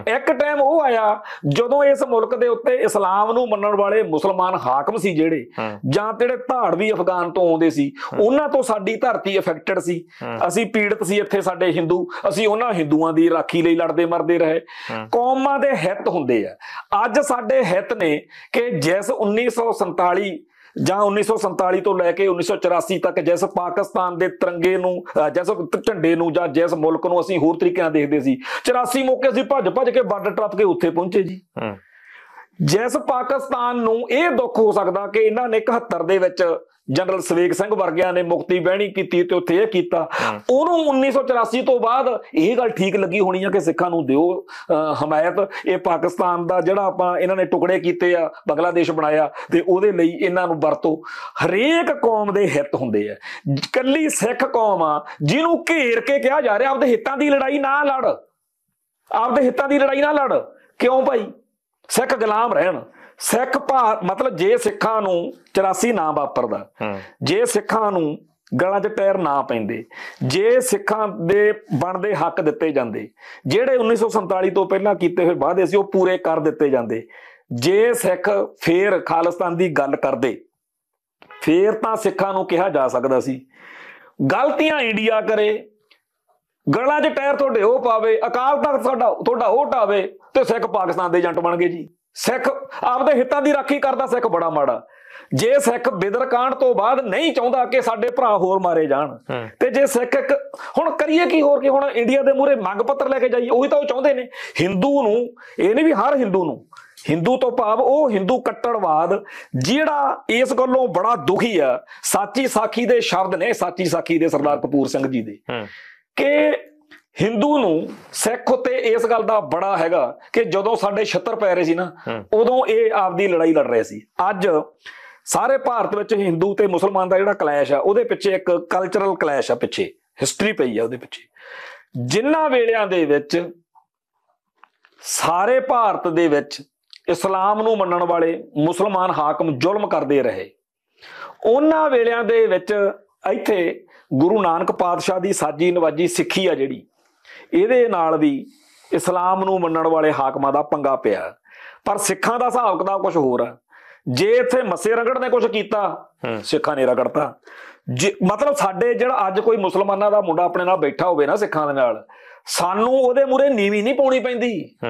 ਇੱਕ ਟਾਈਮ ਉਹ ਆਇਆ ਜਦੋਂ ਇਸ ਮੁਲਕ ਦੇ ਉੱਤੇ ਇਸਲਾਮ ਨੂੰ ਮੰਨਣ ਵਾਲੇ ਮੁਸਲਮਾਨ ਹਾਕਮ ਸੀ ਜਿਹੜੇ, ਜਾਂ ਜਿਹੜੇ ਧਾੜਵੀ ਅਫਗਾਨ ਤੋਂ ਆਉਂਦੇ ਸੀ, ਉਹਨਾਂ ਤੋਂ ਸਾਡੀ ਧਰਤੀ ਅਫੈਕਟਡ ਸੀ, ਅਸੀਂ ਪੀੜਤ ਸੀ ਇੱਥੇ ਸਾਡੇ ਹਿੰਦੂ, ਅਸੀਂ ਉਹਨਾਂ ਹਿੰਦੂਆਂ ਦੀ ਰਾਖੀ ਲਈ ਲੜਦੇ ਮਰਦੇ ਰਹੇ। ਕੌਮਾਂ ਦੇ ਹਿੱਤ ਹੁੰਦੇ ਆ। ਅੱਜ ਸਾਡੇ ਹਿੱਤ ਨੇ ਕਿ ਜਿਸ 1947 ਜਾਂ 1947 ਤੋਂ ਲੈ ਕੇ 1984 ਤੱਕ ਜਿਸ ਪਾਕਿਸਤਾਨ ਦੇ ਤਿਰੰਗੇ ਨੂੰ, ਜਿਸ ਝੰਡੇ ਨੂੰ, ਜਾਂ ਜਿਸ ਮੁਲਕ ਨੂੰ ਅਸੀਂ ਹੋਰ ਤਰੀਕੇ ਨਾਲ ਦੇਖਦੇ ਸੀ, 84 ਮੌਕੇ ਅਸੀਂ ਭੱਜ ਭੱਜ ਕੇ ਬਾਰਡਰ ਟੱਪ ਕੇ ਉੱਥੇ ਪਹੁੰਚੇ ਜੀ। ਜਿਸ ਪਾਕਿਸਤਾਨ ਨੂੰ ਇਹ ਦੁੱਖ ਹੋ ਸਕਦਾ ਕਿ ਇਹਨਾਂ ਨੇ 71 ਦੇ ਵਿੱਚ ਜਨਰਲ ਸਵੇਗ ਸਿੰਘ ਵਰਗਿਆਂ ਨੇ ਮੁਕਤੀ ਬਹਿਣੀ ਕੀਤੀ ਤੇ ਉੱਥੇ ਇਹ ਕੀਤਾ, ਉਹਨੂੰ 1984 ਤੋਂ ਬਾਅਦ ਇਹ ਗੱਲ ਠੀਕ ਲੱਗੀ ਹੋਣੀ ਆ ਕਿ ਸਿੱਖਾਂ ਨੂੰ ਦਿਓ ਹਮਾਇਤ, ਇਹ ਪਾਕਿਸਤਾਨ ਦਾ ਜਿਹੜਾ ਆਪਾਂ ਇਹਨਾਂ ਨੇ ਟੁਕੜੇ ਕੀਤੇ ਆ, ਬੰਗਲਾਦੇਸ਼ ਬਣਾਇਆ, ਤੇ ਉਹਦੇ ਲਈ ਇਹਨਾਂ ਨੂੰ ਵਰਤੋ। ਹਰੇਕ ਕੌਮ ਦੇ ਹਿੱਤ ਹੁੰਦੇ ਆ। ਕੱਲੀ ਸਿੱਖ ਕੌਮ ਆ ਜਿਹਨੂੰ ਘੇਰ ਕੇ ਕਿਹਾ ਜਾ ਰਿਹਾ ਆਪਦੇ ਹਿੱਤਾਂ ਦੀ ਲੜਾਈ ਨਾ ਲੜ, ਆਪਦੇ ਹਿੱਤਾਂ ਦੀ ਲੜਾਈ ਨਾ ਲੜ। ਕਿਉਂ ਭਾਈ? ਸਿੱਖ ਗੁਲਾਮ ਰਹਿਣ। ਸਿੱਖ ਮਤਲਬ ਜੇ ਸਿੱਖਾਂ ਨੂੰ 84 ਨਾ ਵਾਪਰਦਾ, ਜੇ ਸਿੱਖਾਂ ਨੂੰ ਗਲਾਂ 'ਚ ਟਾਇਰ ਨਾ ਪੈਂਦੇ, ਜੇ ਸਿੱਖਾਂ ਦੇ ਬਣਦੇ ਹੱਕ ਦਿੱਤੇ ਜਾਂਦੇ, ਜਿਹੜੇ 1947 ਤੋਂ ਪਹਿਲਾਂ ਕੀਤੇ ਹੋਏ ਵਾਅਦੇ ਸੀ ਉਹ ਪੂਰੇ ਕਰ ਦਿੱਤੇ ਜਾਂਦੇ, ਜੇ ਸਿੱਖ ਫੇਰ ਖਾਲਿਸਤਾਨ ਦੀ ਗੱਲ ਕਰਦੇ, ਫੇਰ ਤਾਂ ਸਿੱਖਾਂ ਨੂੰ ਕਿਹਾ ਜਾ ਸਕਦਾ ਸੀ ਗਲਤੀਆਂ ਇੰਡੀਆ ਕਰੇ, ਗਲਾਂ 'ਚ ਟਾਇਰ ਤੁਹਾਡੇ ਉਹ ਪਾਵੇ, ਅਕਾਲ ਤਖਤ ਤੁਹਾਡਾ ਉਹ ਢਾਵੇ, ਤੇ ਸਿੱਖ ਪਾਕਿਸਤਾਨ ਦੇ ਏਜੰਟ ਬਣ ਗਏ ਜੀ। ਸਿੱਖ ਆਪਦੇ ਹਿੱਤਾਂ ਦੀ ਰਾਖੀ ਕਰਦਾ ਸਿੱਖ ਬੜਾ ਮਾੜਾ। ਜੇ ਸਿੱਖ ਬਿਦਰ ਕਾਂਡ ਤੋਂ ਬਾਅਦ ਨਹੀਂ ਚਾਹੁੰਦਾ ਕਿ ਸਾਡੇ ਭਰਾ ਹੋਰ ਮਾਰੇ ਜਾਣ, ਤੇ ਜੇ ਸਿੱਖ ਹੁਣ ਕਰੀਏ ਕੀ ਹੋਰ, ਕਿ ਹੁਣ ਇੰਡੀਆ ਦੇ ਮੂਹਰੇ ਮੰਗ ਪੱਤਰ ਲੈ ਕੇ ਜਾਈਏ? ਉਹੀ ਤਾਂ ਉਹ ਚਾਹੁੰਦੇ ਨੇ। ਹਿੰਦੂ ਨੂੰ ਇਹ ਨਹੀਂ ਵੀ ਹਰ ਹਿੰਦੂ ਨੂੰ, ਹਿੰਦੂ ਤੋਂ ਭਾਵ ਉਹ ਹਿੰਦੂ ਕੱਟੜਵਾਦ ਜਿਹੜਾ ਇਸ ਗੱਲੋਂ ਬੜਾ ਦੁਖੀ ਆ। ਸਾਚੀ ਸਾਖੀ ਦੇ ਸ਼ਬਦ ਨੇ, ਸਾਚੀ ਸਾਖੀ ਦੇ ਸਰਦਾਰ ਕਪੂਰ ਸਿੰਘ ਜੀ ਦੇ, ਕਿ ਹਿੰਦੂ ਨੂੰ ਸਿੱਖ ਉੱਤੇ ਇਸ ਗੱਲ ਦਾ ਬੜਾ ਹੈਗਾ ਕਿ ਜਦੋਂ ਸਾਡੇ 76 ਪੈ ਰਹੇ ਸੀ ਨਾ, ਉਦੋਂ ਇਹ ਆਪਦੀ ਲੜਾਈ ਲੜ ਰਹੇ ਸੀ। ਅੱਜ ਸਾਰੇ ਭਾਰਤ ਵਿੱਚ ਹਿੰਦੂ ਤੇ ਮੁਸਲਮਾਨ ਦਾ ਜਿਹੜਾ ਕਲੈਸ਼ ਆ, ਉਹਦੇ ਪਿੱਛੇ ਇੱਕ ਕਲਚਰਲ ਕਲੈਸ਼ ਆ, ਪਿੱਛੇ ਹਿਸਟਰੀ ਪਈ ਆ ਉਹਦੇ ਪਿੱਛੇ। ਜਿਨ੍ਹਾਂ ਵੇਲਿਆਂ ਦੇ ਵਿੱਚ ਸਾਰੇ ਭਾਰਤ ਦੇ ਵਿੱਚ ਇਸਲਾਮ ਨੂੰ ਮੰਨਣ ਵਾਲੇ ਮੁਸਲਮਾਨ ਹਾਕਮ ਜ਼ੁਲਮ ਕਰਦੇ ਰਹੇ, ਉਹਨਾਂ ਵੇਲਿਆਂ ਦੇ ਵਿੱਚ ਇੱਥੇ ਗੁਰੂ ਨਾਨਕ ਪਾਤਸ਼ਾਹ ਦੀ ਸਾਜੀ ਨਵਾਜੀ ਸਿੱਖੀ ਆ ਜਿਹੜੀ, ਇਹਦੇ ਨਾਲ ਵੀ ਇਸਲਾਮ ਨੂੰ ਮੰਨਣ ਵਾਲੇ ਹਾਕਮਾਂ ਦਾ ਪੰਗਾ ਪਿਆ। ਪਰ ਸਿੱਖਾਂ ਦਾ ਹਿਸਾਬ ਕਿਤਾਬ ਕੁਝ ਹੋਰ ਆ। ਜੇ ਇੱਥੇ ਮੱਸੇ ਰਗੜ ਨੇ ਕੁਝ ਕੀਤਾ, ਸਿੱਖਾਂ ਨੇ ਰਗੜਤਾ। ਮਤਲਬ ਸਾਡੇ ਜਿਹੜਾ ਅੱਜ ਕੋਈ ਮੁਸਲਮਾਨਾਂ ਦਾ ਮੁੰਡਾ ਆਪਣੇ ਨਾਲ ਬੈਠਾ ਹੋਵੇ ਨਾ ਸਿੱਖਾਂ ਦੇ ਨਾਲ, ਸਾਨੂੰ ਉਹਦੇ ਮੂਹਰੇ ਨੀਵੀਂ ਨਹੀਂ ਪਾਉਣੀ ਪੈਂਦੀ।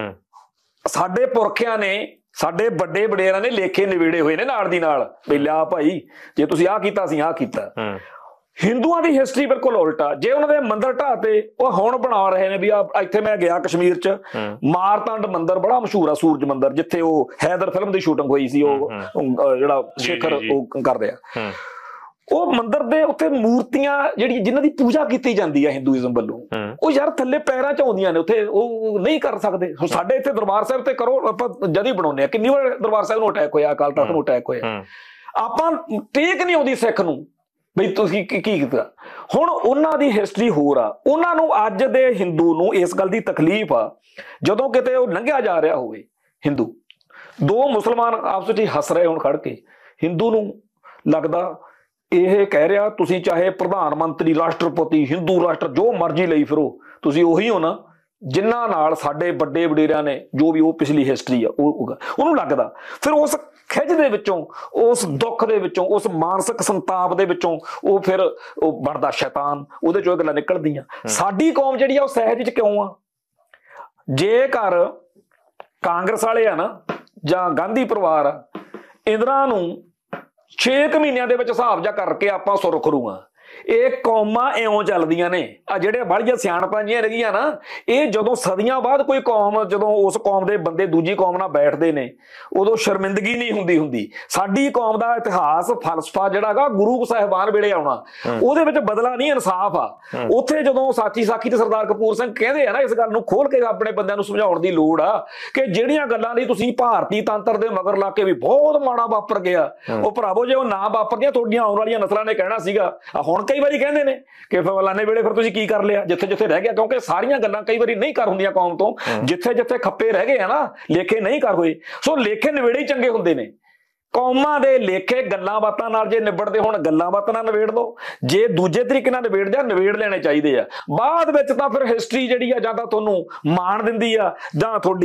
ਸਾਡੇ ਪੁਰਖਿਆਂ ਨੇ, ਸਾਡੇ ਵੱਡੇ ਵਡੇਰਿਆਂ ਨੇ ਲੇਖੇ ਨਿਬੇੜੇ ਹੋਏ ਨੇ ਨਾਲ ਦੀ ਨਾਲ, ਵੀ ਲਿਆ ਭਾਈ ਜੇ ਤੁਸੀਂ ਆਹ ਕੀਤਾ ਅਸੀਂ ਆਹ ਕੀਤਾ। ਹਿੰਦੂਆਂ ਦੀ ਹਿਸਟਰੀ ਬਿਲਕੁਲ ਉਲਟਾ। ਜੇ ਉਹਨਾਂ ਦੇ ਮੰਦਿਰ ਢਾਤੇ, ਉਹ ਹੁਣ ਬਣਾ ਰਹੇ ਨੇ ਵੀ ਇੱਥੇ ਮੈਂ ਗਿਆ ਕਸ਼ਮੀਰ ਚ, ਮਾਰਤੰਡ ਮੰਦਿਰ ਬੜਾ ਮਸ਼ਹੂਰ ਆ, ਸੂਰਜ ਮੰਦਿਰ, ਜਿੱਥੇ ਉਹ ਹੈਦਰ ਫਿਲਮ ਦੀ ਸ਼ੂਟਿੰਗ ਹੋਈ ਸੀ, ਉਹ ਜਿਹੜਾ ਸ਼ੇਖਰ ਉਹ ਕਰ ਰਿਹਾ, ਉਹ ਮੰਦਿਰ ਦੇ ਉੱਤੇ ਮੂਰਤੀਆਂ ਜਿਹੜੀ ਜਿਨ੍ਹਾਂ ਦੀ ਪੂਜਾ ਕੀਤੀ ਜਾਂਦੀ ਹੈ ਹਿੰਦੂਇਜ਼ਮ ਵੱਲੋਂ, ਉਹ ਯਾਰ ਥੱਲੇ ਪੈਰਾਂ ਚ ਆਉਂਦੀਆਂ ਨੇ, ਉੱਥੇ ਉਹ ਨਹੀਂ ਕਰ ਸਕਦੇ। ਸਾਡੇ ਇੱਥੇ ਦਰਬਾਰ ਸਾਹਿਬ ਤੇ ਕਰੋ, ਆਪਾਂ ਜਦ ਹੀ ਬਣਾਉਂਦੇ ਆ। ਕਿੰਨੀ ਵਾਰ ਦਰਬਾਰ ਸਾਹਿਬ ਨੂੰ ਅਟੈਕ ਹੋਇਆ, ਅਕਾਲ ਤਖਤ ਨੂੰ ਅਟੈਕ ਹੋਇਆ। ਆਪਾਂ ਟੇਕ ਨਹੀਂ ਆਉਂਦੀ ਸਿੱਖ ਨੂੰ ਬਈ ਤੁਸੀਂ ਕੀ ਕੀਤਾ। ਹੁਣ ਉਹਨਾਂ ਦੀ ਹਿਸਟਰੀ ਹੋਰ ਆ। ਉਹਨਾਂ ਨੂੰ ਅੱਜ ਦੇ ਹਿੰਦੂ ਨੂੰ ਇਸ ਗੱਲ ਦੀ ਤਕਲੀਫ ਆ, ਜਦੋਂ ਕਿਤੇ ਉਹ ਲੰਘਿਆ ਜਾ ਰਿਹਾ ਹੋਵੇ ਹਿੰਦੂ, ਦੋ ਮੁਸਲਮਾਨ ਆਪਸ ਵਿੱਚ ਹੱਸ ਰਹੇ ਹੋਣ ਖੜ ਕੇ, ਹਿੰਦੂ ਨੂੰ ਲੱਗਦਾ ਇਹ ਕਹਿ ਰਿਹਾ ਤੁਸੀਂ ਚਾਹੇ ਪ੍ਰਧਾਨ ਮੰਤਰੀ, ਰਾਸ਼ਟਰਪਤੀ, ਹਿੰਦੂ ਰਾਸ਼ਟਰ ਜੋ ਮਰਜ਼ੀ ਲਈ ਫਿਰੋ, ਤੁਸੀਂ ਉਹੀ ਹੋ ਨਾ ਜਿਨ੍ਹਾਂ ਨਾਲ ਸਾਡੇ ਵੱਡੇ ਵਡੇਰਿਆਂ ਨੇ ਜੋ ਵੀ ਉਹ ਪਿਛਲੀ ਹਿਸਟਰੀ ਆ ਉਹਨੂੰ ਲੱਗਦਾ। ਫਿਰ ਉਸ ਖਿੱਚ ਦੇ ਵਿੱਚੋਂ, ਉਸ ਦੁੱਖ ਦੇ ਵਿੱਚੋਂ, ਉਸ ਮਾਨਸਿਕ ਸੰਤਾਪ ਦੇ ਵਿੱਚੋਂ ਉਹ ਫਿਰ ਉਹ ਬਣਦਾ ਸ਼ੈਤਾਨ, ਉਹਦੇ ਚੋਂ ਇਹ ਗੱਲਾਂ ਨਿਕਲਦੀਆਂ। ਸਾਡੀ ਕੌਮ ਜਿਹੜੀ ਆ ਉਹ ਸਹਿਜ ਚ ਕਿਉਂ ਆ? ਜੇਕਰ ਕਾਂਗਰਸ ਵਾਲੇ ਆ ਨਾ ਜਾਂ ਗਾਂਧੀ ਪਰਿਵਾਰ ਆ, ਇਹਨਾਂ ਨੂੰ 6 ਮਹੀਨਿਆਂ ਦੇ ਵਿੱਚ ਹਿਸਾਬ ਜਾ ਕਰਕੇ ਆਪਾਂ ਸੁਰਖਰੂ ਆ। ਇਹ ਕੌਮਾਂ ਇਉਂ ਚੱਲਦੀਆਂ ਨੇ। ਆ ਜਿਹੜੇ ਬਾਹਲੀਆਂ ਸਿਆਣਪਾਂ ਜਿਹੀਆਂ ਲੱਗੀਆਂ ਨਾ, ਇਹ ਜਦੋਂ ਸਦੀਆਂ ਬਾਅਦ ਕੋਈ ਕੌਮ, ਜਦੋਂ ਉਸ ਕੌਮ ਦੇ ਬੰਦੇ ਦੂਜੀ ਕੌਮ ਨਾਲ ਬੈਠਦੇ ਨੇ, ਉਦੋਂ ਸ਼ਰਮਿੰਦਗੀ ਨਹੀਂ ਹੁੰਦੀ। ਸਾਡੀ ਕੌਮ ਦਾ ਇਤਿਹਾਸ, ਫਲਸਫਾ ਜਿਹੜਾ ਹੈਗਾ ਗੁਰੂ ਸਾਹਿਬਾਨ ਵੇਲੇ ਆਉਣਾ, ਉਹਦੇ ਵਿੱਚ ਬਦਲਾ ਨਹੀਂ, ਇਨਸਾਫ ਆ। ਉੱਥੇ ਜਦੋਂ ਸਾਚੀ ਸਾਖੀ ਤੇ ਸਰਦਾਰ ਕਪੂਰ ਸਿੰਘ ਕਹਿੰਦੇ ਆ ਨਾ, ਇਸ ਗੱਲ ਨੂੰ ਖੋਲ ਕੇ ਆਪਣੇ ਬੰਦਿਆਂ ਨੂੰ ਸਮਝਾਉਣ ਦੀ ਲੋੜ ਆ ਕਿ ਜਿਹੜੀਆਂ ਗੱਲਾਂ ਲਈ ਤੁਸੀਂ ਭਾਰਤੀ ਤੰਤਰ ਦੇ ਮਗਰ ਲਾ ਕੇ ਵੀ ਬਹੁਤ ਮਾੜਾ ਵਾਪਰ ਗਿਆ, ਉਹ ਭਰਾਵੋ ਜੇ ਉਹ ਨਾ ਵਾਪਰਦੀਆਂ ਤੁਹਾਡੀਆਂ ਆਉਣ ਵਾਲੀਆਂ ਨਸਲਾਂ ਨੇ ਕਹਿਣਾ ਸੀਗਾ। ਹੁਣ ਕਈ ਵਾਰੀ ਕਹਿੰਦੇ ਨੇ ਕਿ ਫਲਾਣੇ ਵੇਲੇ ਫਿਰ ਤੁਸੀਂ ਕੀ ਕਰ ਲਿਆ, ਜਿੱਥੇ ਜਿੱਥੇ ਰਹਿ ਗਿਆ, ਕਿਉਂਕਿ ਸਾਰੀਆਂ ਗੱਲਾਂ ਕਈ ਵਾਰੀ ਨਹੀਂ ਕਰ ਹੁੰਦੀਆਂ ਕੌਮ ਤੋਂ, ਜਿੱਥੇ ਜਿੱਥੇ ਖੱਪੇ ਰਹਿ ਗਏ ਆ ਨਾ, ਲੇਖੇ ਨਹੀਂ ਕਰ ਹੋਏ। ਸੋ ਲੇਖੇ ਨਿਬੇੜੇ ਹੀ ਚੰਗੇ ਹੁੰਦੇ ਨੇ। ਕੌਮਾਂ ਦੇ ਲੇਖੇ ਗੱਲਾਂ ਬਾਤਾਂ ਨਾਲ ਜੇ ਨਿਬੜਦੇ ਹੋਣ, ਗੱਲਾਂ ਬਾਤਾਂ ਨਾਲ ਨਿਬੇੜ ਲਓ। ਜੇ ਦੂਜੇ ਤਰੀਕੇ ਨਾਲ ਨਿਬੇੜ ਲੈਣੇ ਚਾਹੀਦੇ ਆ। ਬਾਅਦ ਵਿੱਚ ਤਾਂ ਫਿਰ ਹਿਸਟਰੀ ਜਿਹੜੀ ਆ ਜਾਂ ਤਾਂ ਤੁਹਾਨੂੰ ਮਾਣ ਦਿੰਦੀ ਆ ਜਾਂ ਤੁਹਾਡੀ